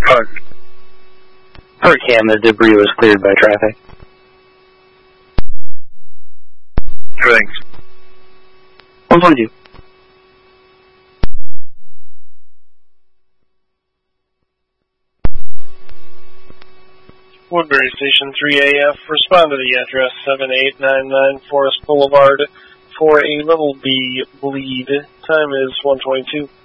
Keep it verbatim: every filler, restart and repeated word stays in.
Per, per cam, the debris was cleared by traffic. Thanks. one twenty-two. Woodbury Station three A F, respond to the address seven eight nine nine Forest Boulevard for a little B bleed. Time is one twenty-two.